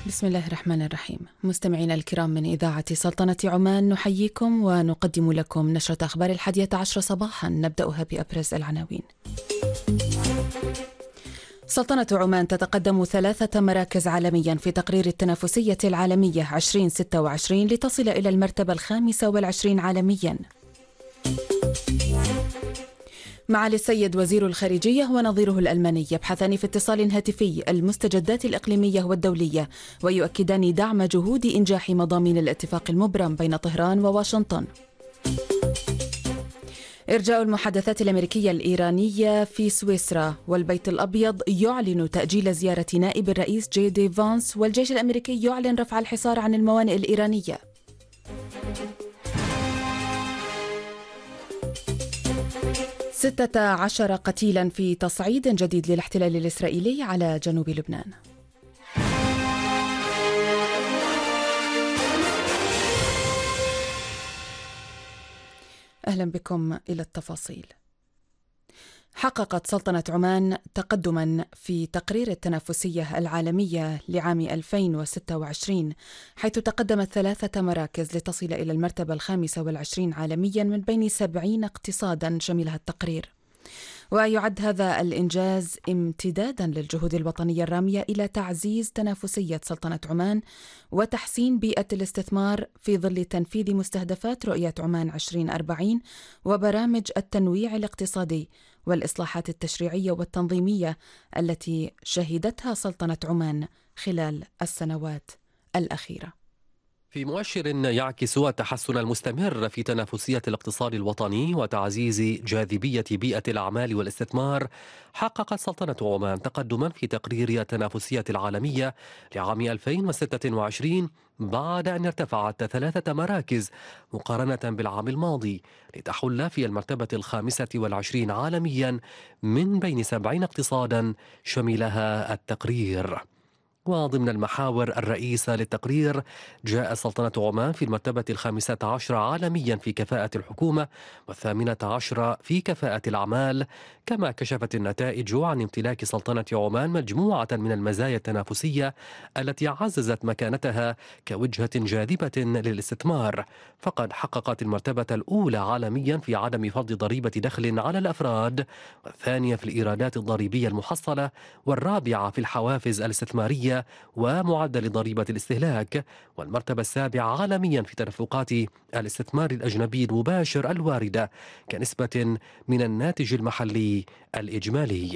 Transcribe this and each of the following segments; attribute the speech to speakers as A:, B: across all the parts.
A: بسم الله الرحمن الرحيم. مستمعينا الكرام من إذاعة سلطنة عمان نحييكم ونقدم لكم نشرة أخبار 11 صباحا، نبدأها بأبرز العناوين. سلطنة عمان تتقدم 3 مراكز عالميا في تقرير التنافسية العالمية 2026 لتصل إلى المرتبة 25 عالميا. معالي السيد وزير الخارجية ونظيره الألماني يبحثان في اتصال هاتفي المستجدات الإقليمية والدولية، ويؤكدان دعم جهود إنجاح مضامين الاتفاق المبرم بين طهران وواشنطن. إرجاء المحادثات الأمريكية الإيرانية في سويسرا، والبيت الأبيض يعلن تأجيل زيارة نائب الرئيس جي دي فانس، والجيش الأمريكي يعلن رفع الحصار عن الموانئ الإيرانية. 16 قتيلا في تصعيد جديد للاحتلال الإسرائيلي على جنوب لبنان. أهلا بكم إلى التفاصيل. حققت سلطنة عمان تقدما في تقرير التنافسية العالمية لعام 2026، حيث تقدمت 3 مراكز لتصل إلى المرتبة 25 عالميا من بين 70 اقتصادا شملها التقرير. ويعد هذا الإنجاز امتدادا للجهود الوطنية الرامية إلى تعزيز تنافسية سلطنة عمان وتحسين بيئة الاستثمار في ظل تنفيذ مستهدفات رؤية عمان 2040 وبرامج التنويع الاقتصادي والإصلاحات التشريعية والتنظيمية التي شهدتها سلطنة عمان خلال السنوات الأخيرة.
B: في مؤشر يعكس التحسن المستمر في تنافسية الاقتصاد الوطني وتعزيز جاذبية بيئة الأعمال والاستثمار، حققت سلطنة عمان تقدما في تقرير التنافسية العالمية لعام 2026 بعد أن ارتفعت 3 مراكز مقارنة بالعام الماضي لتحل في المرتبة 25 عالميا من بين 70 اقتصادا شملها التقرير. وضمن المحاور الرئيسة للتقرير، جاء سلطنة عمان في المرتبة 15 عالميا في كفاءة الحكومة و18 في كفاءة الأعمال. كما كشفت النتائج عن امتلاك سلطنة عمان مجموعة من المزايا التنافسية التي عززت مكانتها كوجهة جاذبة للاستثمار، فقد حققت المرتبة الأولى عالميا في عدم فرض ضريبة دخل على الأفراد، والثانية في الإيرادات الضريبية المحصلة، والرابعة في الحوافز الاستثمارية ومعدل ضريبة الاستهلاك، والمرتبة السابعة عالميا في تدفقات الاستثمار الأجنبي المباشر الواردة كنسبة من الناتج المحلي الإجمالي.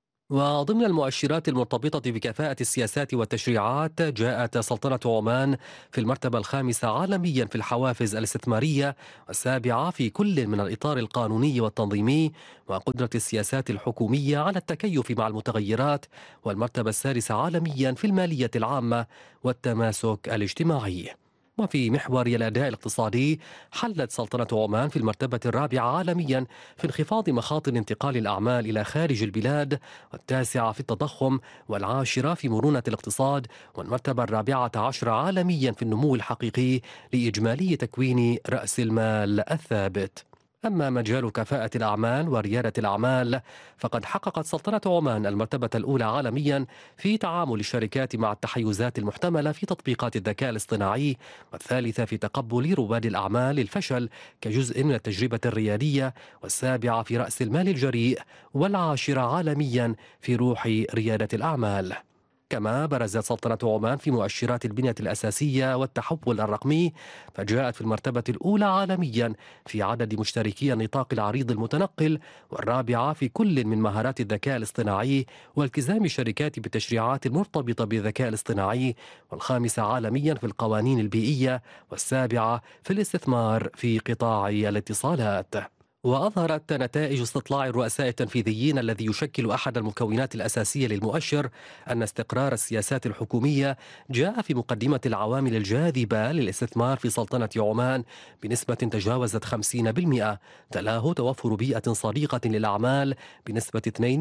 B: وضمن المؤشرات المرتبطة بكفاءة السياسات والتشريعات، جاءت سلطنة عمان في المرتبة 5 عالميا في الحوافز الاستثمارية، والسابعة في كل من الإطار القانوني والتنظيمي وقدرة السياسات الحكومية على التكيف مع المتغيرات، والمرتبة 6 عالميا في المالية العامة والتماسك الاجتماعي. وفي محور الأداء الاقتصادي، حلت سلطنة عمان في المرتبة 4 عالميا في انخفاض مخاطر انتقال الأعمال إلى خارج البلاد، والتاسعة في التضخم، والعاشرة في مرونة الاقتصاد، والمرتبة 14 عالميا في النمو الحقيقي لإجمالي تكوين رأس المال الثابت. أما مجال كفاءة الأعمال وريادة الأعمال، فقد حققت سلطنة عمان المرتبة الأولى عالميا في تعامل الشركات مع التحيزات المحتملة في تطبيقات الذكاء الاصطناعي، والثالثة في تقبل رواد الأعمال الفشل كجزء من التجربة الريادية، والسابعة في رأس المال الجريء، والعاشرة عالميا في روح ريادة الأعمال. كما برزت سلطنة عمان في مؤشرات البنية الأساسية والتحول الرقمي، فجاءت في المرتبة الأولى عالميا في عدد مشتركي النطاق العريض المتنقل، والرابعة في كل من مهارات الذكاء الاصطناعي والتزام الشركات بالتشريعات المرتبطة بالذكاء الاصطناعي، والخامسة عالميا في القوانين البيئية، والسابعة في الاستثمار في قطاع الاتصالات. وأظهرت نتائج استطلاع الرؤساء التنفيذيين الذي يشكل أحد المكونات الأساسية للمؤشر أن استقرار السياسات الحكومية جاء في مقدمة العوامل الجاذبة للاستثمار في سلطنة عمان بنسبة تجاوزت 50%، تلاه توفر بيئة صديقة للأعمال بنسبة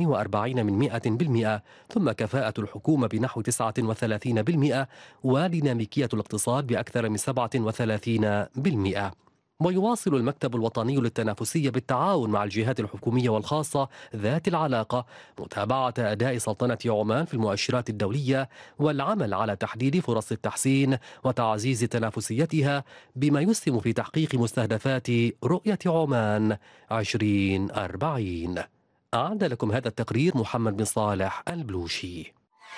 B: 42%، ثم كفاءة الحكومة بنحو 39%، وديناميكية الاقتصاد بأكثر من 37%. ويواصل المكتب الوطني للتنافسية بالتعاون مع الجهات الحكومية والخاصة ذات العلاقة متابعة أداء سلطنة عمان في المؤشرات الدولية والعمل على تحديد فرص التحسين وتعزيز تنافسيتها بما يسهم في تحقيق مستهدفات رؤية عمان 2040. أعد لكم هذا التقرير محمد بن صالح البلوشي.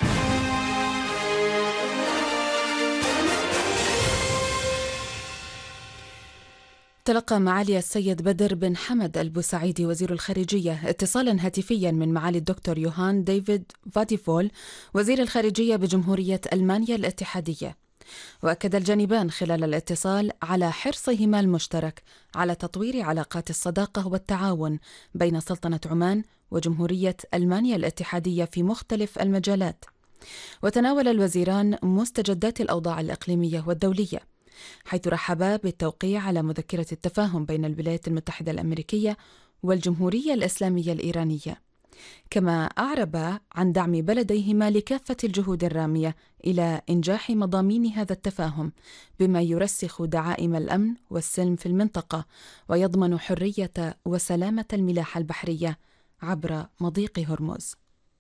A: تلقى معالي السيد بدر بن حمد البوسعيدي وزير الخارجية اتصالا هاتفيا من معالي الدكتور يوهان ديفيد فاديفول وزير الخارجية بجمهورية ألمانيا الاتحادية. وأكد الجانبان خلال الاتصال على حرصهما المشترك على تطوير علاقات الصداقة والتعاون بين سلطنة عمان وجمهورية ألمانيا الاتحادية في مختلف المجالات. وتناول الوزيران مستجدات الأوضاع الإقليمية والدولية، حيث رحبا بالتوقيع على مذكرة التفاهم بين الولايات المتحدة الأمريكية والجمهورية الإسلامية الإيرانية، كما أعربا عن دعم بلديهما لكافة الجهود الرامية إلى إنجاح مضامين هذا التفاهم بما يرسخ دعائم الأمن والسلم في المنطقة ويضمن حرية وسلامة الملاحة البحرية عبر مضيق هرمز.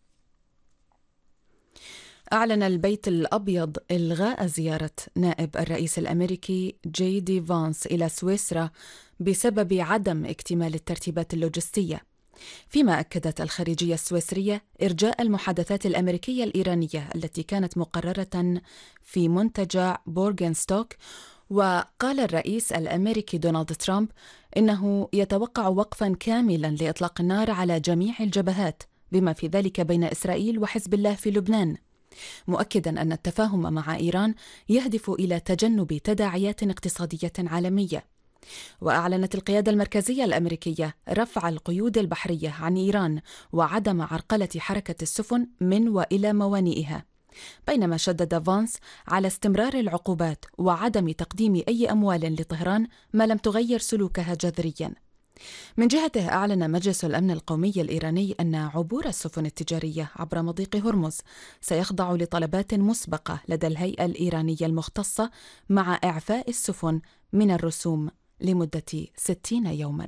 A: أعلن البيت الأبيض إلغاء زيارة نائب الرئيس الأمريكي جي دي فانس إلى سويسرا بسبب عدم اكتمال الترتيبات اللوجستية، فيما أكدت الخارجية السويسرية إرجاء المحادثات الأمريكية الإيرانية التي كانت مقررة في منتجع بورغنستوك. وقال الرئيس الأمريكي دونالد ترامب إنه يتوقع وقفا كاملا لإطلاق النار على جميع الجبهات بما في ذلك بين إسرائيل وحزب الله في لبنان، مؤكدا أن التفاهم مع إيران يهدف إلى تجنب تداعيات اقتصادية عالمية. وأعلنت القيادة المركزية الأمريكية رفع القيود البحرية عن إيران وعدم عرقلة حركة السفن من وإلى موانئها، بينما شدد فانس على استمرار العقوبات وعدم تقديم أي أموال لطهران ما لم تغير سلوكها جذريا. من جهته أعلن مجلس الأمن القومي الإيراني أن عبور السفن التجارية عبر مضيق هرمز سيخضع لطلبات مسبقة لدى الهيئة الإيرانية المختصة مع إعفاء السفن من الرسوم لمدة 60 يوما.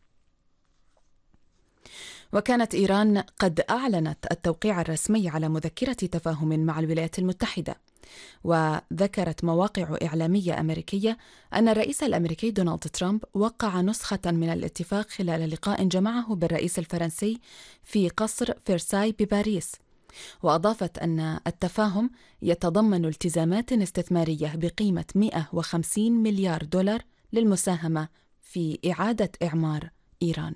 A: وكانت إيران قد أعلنت التوقيع الرسمي على مذكرة تفاهم مع الولايات المتحدة. وذكرت مواقع إعلامية أمريكية أن الرئيس الأمريكي دونالد ترامب وقع نسخة من الاتفاق خلال لقاء جمعه بالرئيس الفرنسي في قصر فرساي بباريس. وأضافت أن التفاهم يتضمن التزامات استثمارية بقيمة 150 مليار دولار للمساهمة في إعادة إعمار إيران.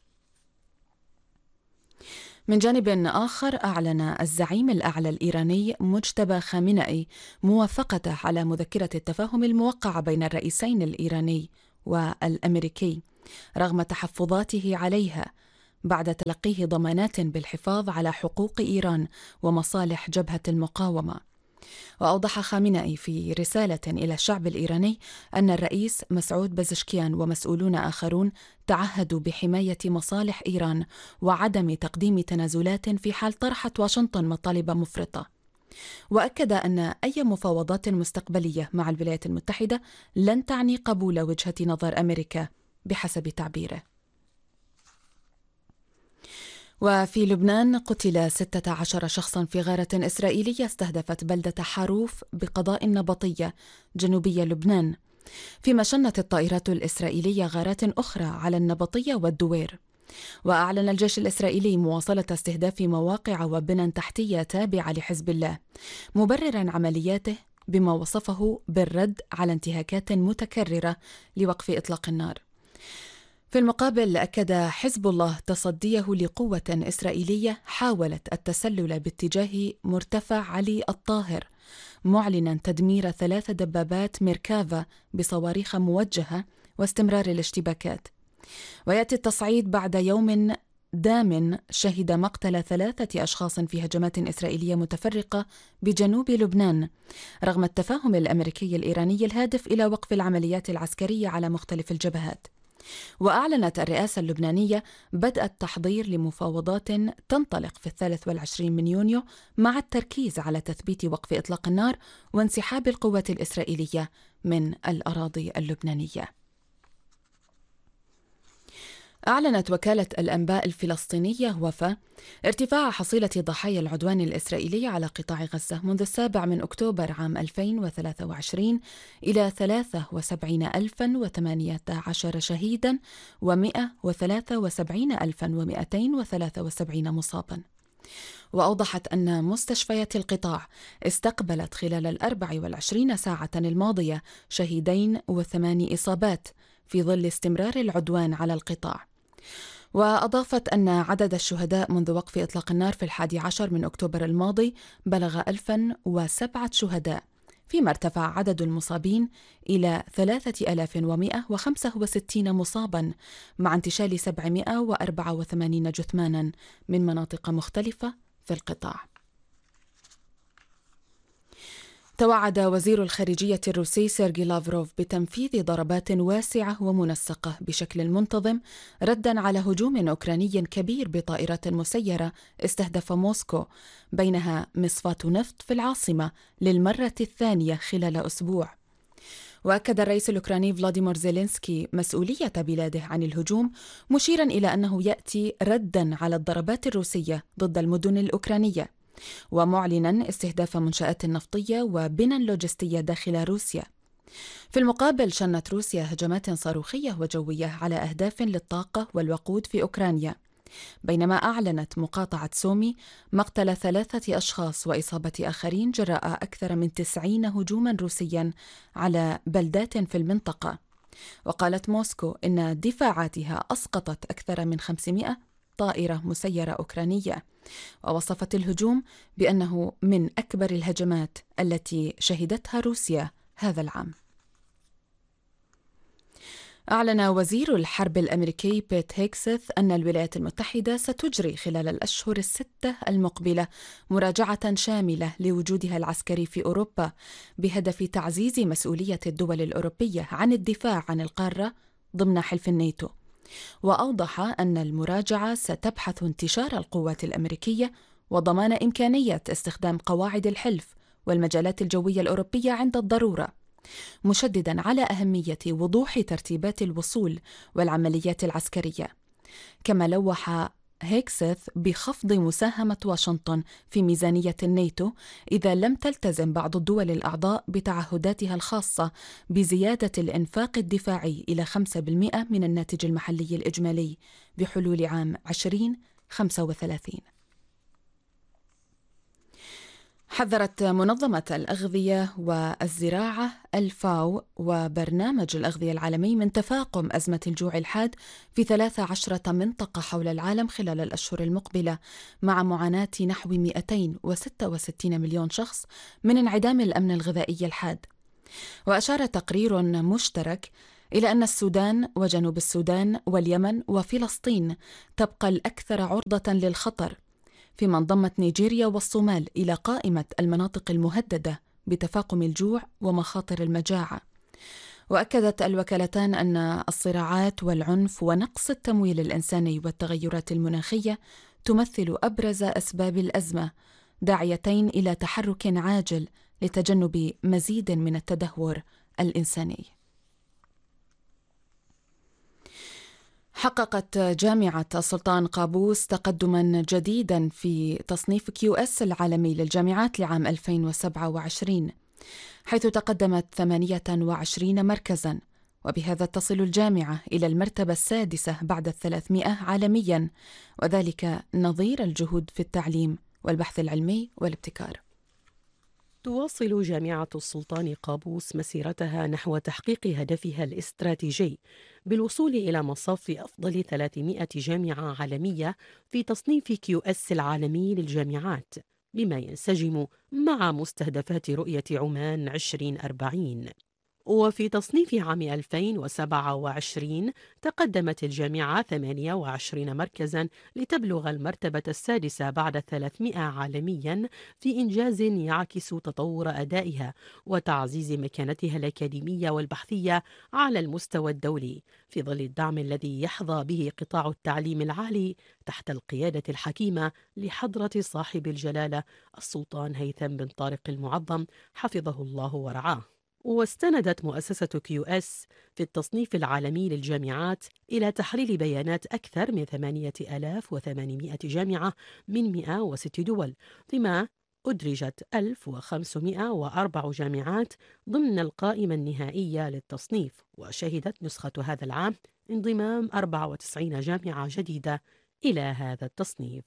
A: من جانب آخر، أعلن الزعيم الأعلى الإيراني مجتبى خامنئي موافقته على مذكرة التفاهم الموقعة بين الرئيسين الإيراني والأمريكي رغم تحفظاته عليها بعد تلقيه ضمانات بالحفاظ على حقوق إيران ومصالح جبهة المقاومة. وأوضح خامنئي في رسالة إلى الشعب الإيراني أن الرئيس مسعود بزشكيان ومسؤولون آخرون تعهدوا بحماية مصالح إيران وعدم تقديم تنازلات في حال طرحت واشنطن مطالب مفرطة. وأكد أن أي مفاوضات مستقبلية مع الولايات المتحدة لن تعني قبول وجهة نظر أمريكا بحسب تعبيره. وفي لبنان قتل 16 شخصا في غارة إسرائيلية استهدفت بلدة حروف بقضاء النبطية جنوبي لبنان، فيما شنت الطائرات الإسرائيلية غارات أخرى على النبطية والدوير. وأعلن الجيش الإسرائيلي مواصلة استهداف مواقع وبنى تحتية تابعة لحزب الله، مبررا عملياته بما وصفه بالرد على انتهاكات متكررة لوقف إطلاق النار. في المقابل أكد حزب الله تصديه لقوة إسرائيلية حاولت التسلل باتجاه مرتفع علي الطاهر، معلنا تدمير 3 دبابات ميركافا بصواريخ موجهة واستمرار الاشتباكات. ويأتي التصعيد بعد يوم دام شهد مقتل 3 أشخاص في هجمات إسرائيلية متفرقة بجنوب لبنان رغم التفاهم الأمريكي الإيراني الهادف إلى وقف العمليات العسكرية على مختلف الجبهات. وأعلنت الرئاسة اللبنانية بدء التحضير لمفاوضات تنطلق في 23 من يونيو مع التركيز على تثبيت وقف إطلاق النار وانسحاب القوات الإسرائيلية من الأراضي اللبنانية. أعلنت وكالة الأنباء الفلسطينية وفا ارتفاع حصيلة ضحايا العدوان الإسرائيلي على قطاع غزة منذ 7 أكتوبر عام 2023 إلى 73,018 شهيداً و173,273 مصاباً. وأوضحت أن مستشفيات القطاع استقبلت خلال 24 ساعة الماضية شهيدين و8 إصابات في ظل استمرار العدوان على القطاع. وأضافت أن عدد الشهداء منذ وقف إطلاق النار في 11 أكتوبر الماضي بلغ 1007 شهداء، فيما ارتفع عدد المصابين إلى 3165 مصاباً، مع انتشال 784 جثماناً من مناطق مختلفة في القطاع. توعد وزير الخارجية الروسي سيرجي لافروف بتنفيذ ضربات واسعة ومنسقة بشكل منتظم رداً على هجوم أوكراني كبير بطائرات مسيرة استهدف موسكو، بينها مصفاة نفط في العاصمة للمرة الثانية خلال أسبوع. وأكد الرئيس الأوكراني فلاديمير زيلينسكي مسؤولية بلاده عن الهجوم، مشيراً إلى أنه يأتي رداً على الضربات الروسية ضد المدن الأوكرانية، ومعلناً استهداف منشآت نفطية وبنى لوجستية داخل روسيا. في المقابل شنت روسيا هجمات صاروخية وجوية على أهداف للطاقة والوقود في أوكرانيا، بينما أعلنت مقاطعة سومي مقتل 3 أشخاص وإصابة آخرين جراء أكثر من 90 هجوماً روسياً على بلدات في المنطقة. وقالت موسكو إن دفاعاتها أسقطت أكثر من 500 طائرة مسيرة أوكرانية، ووصفت الهجوم بأنه من أكبر الهجمات التي شهدتها روسيا هذا العام. أعلن وزير الحرب الأمريكي بيت هيكسث أن الولايات المتحدة ستجري خلال الأشهر ال6 المقبلة مراجعة شاملة لوجودها العسكري في أوروبا بهدف تعزيز مسؤولية الدول الأوروبية عن الدفاع عن القارة ضمن حلف الناتو. وأوضح أن المراجعة ستبحث انتشار القوات الأمريكية وضمان إمكانية استخدام قواعد الحلف والمجالات الجوية الأوروبية عند الضرورة، مشدداً على أهمية وضوح ترتيبات الوصول والعمليات العسكرية. كما لوح هيكسث بخفض مساهمة واشنطن في ميزانية الناتو إذا لم تلتزم بعض الدول الأعضاء بتعهداتها الخاصة بزيادة الإنفاق الدفاعي إلى 5% من الناتج المحلي الإجمالي بحلول عام 2035. حذرت منظمة الأغذية والزراعة الفاو وبرنامج الأغذية العالمي من تفاقم أزمة الجوع الحاد في 13 منطقة حول العالم خلال الأشهر المقبلة، مع معاناة نحو 266 مليون شخص من انعدام الأمن الغذائي الحاد. وأشار تقرير مشترك إلى أن السودان وجنوب السودان واليمن وفلسطين تبقى الأكثر عرضة للخطر، فيما انضمت نيجيريا والصومال إلى قائمة المناطق المهددة بتفاقم الجوع ومخاطر المجاعة. وأكدت الوكالتان أن الصراعات والعنف ونقص التمويل الإنساني والتغيرات المناخية تمثل أبرز أسباب الأزمة، داعيتين إلى تحرك عاجل لتجنب مزيد من التدهور الإنساني. حققت جامعة السلطان قابوس تقدماً جديداً في تصنيف QS العالمي للجامعات لعام 2027، حيث تقدمت 28 مركزاً، وبهذا تصل الجامعة إلى المرتبة السادسة بعد 300 عالمياً، وذلك نظير الجهود في التعليم والبحث العلمي والابتكار.
C: تواصل جامعة السلطان قابوس مسيرتها نحو تحقيق هدفها الاستراتيجي بالوصول إلى مصاف أفضل 300 جامعة عالمية في تصنيف QS العالمي للجامعات، بما ينسجم مع مستهدفات رؤية عمان 2040. وفي تصنيف عام 2027 تقدمت الجامعة 28 مركزاً لتبلغ المرتبة السادسة بعد 300 عالمياً، في إنجاز يعكس تطور أدائها وتعزيز مكانتها الأكاديمية والبحثية على المستوى الدولي، في ظل الدعم الذي يحظى به قطاع التعليم العالي تحت القيادة الحكيمة لحضرة صاحب الجلالة السلطان هيثم بن طارق المعظم حفظه الله ورعاه. واستندت مؤسسة QS في التصنيف العالمي للجامعات إلى تحليل بيانات أكثر من 8800 جامعة من 106 دول، فيما أدرجت 1504 جامعات ضمن القائمة النهائية للتصنيف. وشهدت نسخة هذا العام انضمام 94 جامعة جديدة إلى هذا التصنيف.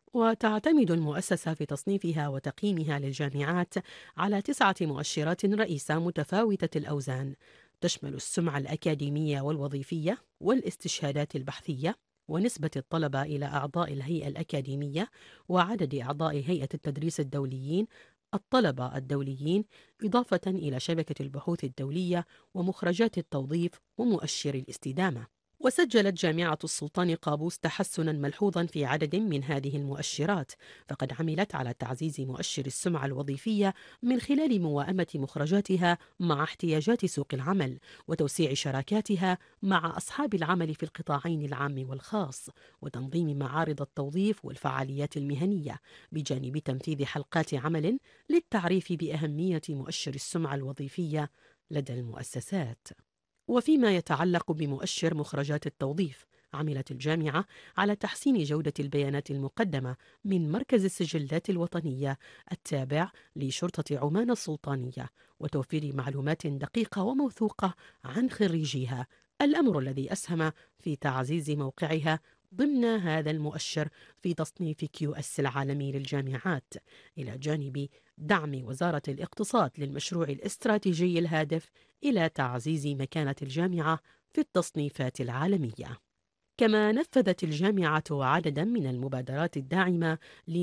C: وتعتمد المؤسسة في تصنيفها وتقييمها للجامعات على 9 مؤشرات رئيسة متفاوتة الأوزان، تشمل السمعة الأكاديمية والوظيفية والاستشهادات البحثية ونسبة الطلبة إلى أعضاء الهيئة الأكاديمية وعدد أعضاء هيئة التدريس الدوليين، الطلبة الدوليين، إضافة إلى شبكة البحوث الدولية ومخرجات التوظيف ومؤشر الاستدامة. وسجلت جامعة السلطان قابوس تحسناً ملحوظاً في عدد من هذه المؤشرات، فقد عملت على تعزيز مؤشر السمعة الوظيفية من خلال موائمة مخرجاتها مع احتياجات سوق العمل وتوسيع شراكاتها مع أصحاب العمل في القطاعين العام والخاص، وتنظيم معارض التوظيف والفعاليات المهنية، بجانب تنفيذ حلقات عمل للتعريف بأهمية مؤشر السمعة الوظيفية لدى المؤسسات. وفيما يتعلق بمؤشر مخرجات التوظيف، عملت الجامعة على تحسين جودة البيانات المقدمة من مركز السجلات الوطنية التابع لشرطة عمان السلطانية، وتوفير معلومات دقيقة وموثوقة عن خريجيها، الأمر الذي أسهم في تعزيز موقعها ضمن هذا المؤشر في تصنيف QS العالمي للجامعات، إلى جانب دعم وزارة الاقتصاد للمشروع الاستراتيجي الهادف إلى تعزيز مكانة الجامعة في التصنيفات العالمية. كما نفذت الجامعة عددا من المبادرات الداعمة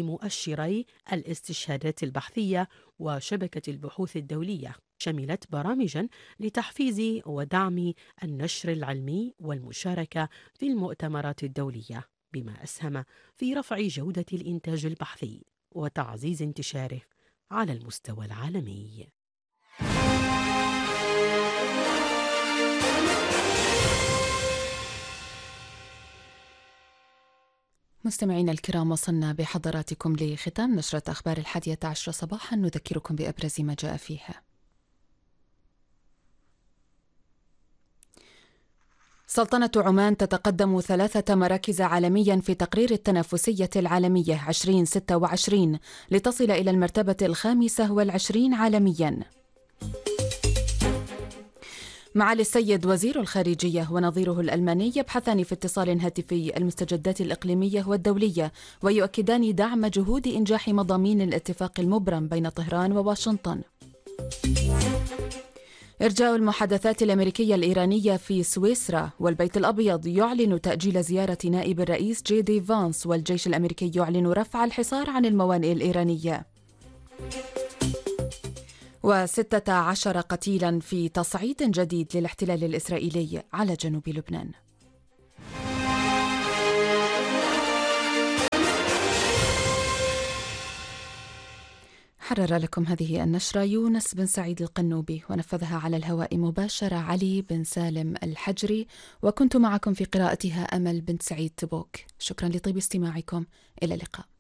C: لمؤشري الاستشهادات البحثية وشبكة البحوث الدولية، شملت برامجا لتحفيز ودعم النشر العلمي والمشاركة في المؤتمرات الدولية، بما أسهم في رفع جودة الإنتاج البحثي وتعزيز انتشاره على المستوى العالمي.
A: مستمعينا الكرام، وصلنا بحضراتكم لختام نشرة أخبار 11 صباحا. نذكركم بأبرز ما جاء فيها. سلطنة عمان تتقدم 3 مراكز عالميا في تقرير التنافسية العالمية 2026 لتصل إلى المرتبة 25 عالميا. معالي السيد وزير الخارجية ونظيره الألماني يبحثان في اتصال هاتفي المستجدات الإقليمية والدولية، ويؤكدان دعم جهود إنجاح مضامين الاتفاق المبرم بين طهران وواشنطن. إرجاء المحادثات الأمريكية الإيرانية في سويسرا، والبيت الأبيض يعلن تأجيل زيارة نائب الرئيس جي دي فانس، والجيش الأمريكي يعلن رفع الحصار عن الموانئ الإيرانية. 16 قتيلا في تصعيد جديد للاحتلال الإسرائيلي على جنوب لبنان. حرر لكم هذه النشرة يونس بن سعيد القنوبي، ونفذها على الهواء مباشرة علي بن سالم الحجري، وكنت معكم في قراءتها أمل بنت سعيد تبوك. شكرا لطيب استماعكم، إلى اللقاء.